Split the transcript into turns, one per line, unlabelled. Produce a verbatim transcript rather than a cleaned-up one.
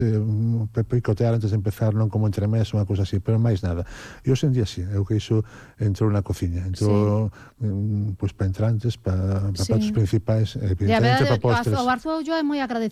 picotear antes de empezar, non como entremés, unha cousa así, pero máis nada. E hoxe en día sí, eu que iso entrou na cociña, entrou pois para entrantes, para pratos principais, evidentemente para postres.
O Arzuollo é moi agradecido